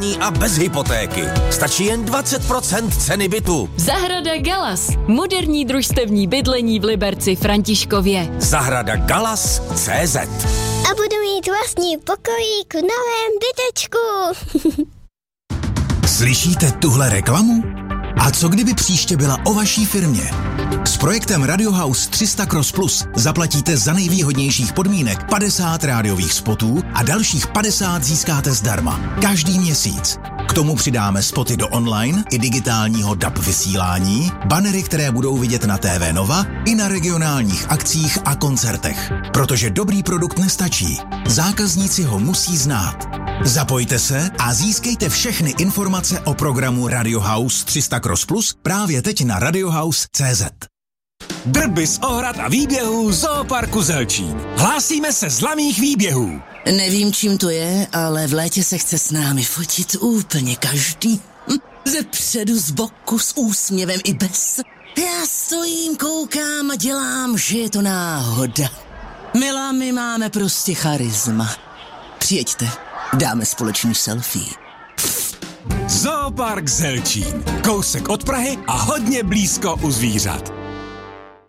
a bez hypotéky. Stačí jen 20% ceny bytu. Zahrada Galas. Moderní družstevní bydlení v Liberci Františkově. Zahrada Galas.cz. A budu mít vlastní pokojík v novém bytečku. Slyšíte tuhle reklamu? A co kdyby příště byla o vaší firmě? S projektem Radio House 300 Cross Plus zaplatíte za nejvýhodnějších podmínek 50 rádiových spotů a dalších 50 získáte zdarma. Každý měsíc. K tomu přidáme spoty do online i digitálního DAB vysílání, banery, které budou vidět na TV Nova i na regionálních akcích a koncertech. Protože dobrý produkt nestačí. Zákazníci ho musí znát. Zapojte se a získejte všechny informace o programu Radio House 300 Cross Plus právě teď na radiohouse.cz. Drby z ohrad a výběhů Zooparku Zelčín. Hlásíme se z laných výběhů. Nevím, čím to je, ale v létě se chce s námi fotit úplně každý. Ze předu, z boku, s úsměvem i bez. Já stojím, koukám a dělám, že je to náhoda. Milá, my máme prostě charisma. Přijeďte, dáme společný selfie. Zoopark Zelčín. Kousek od Prahy a hodně blízko u zvířat.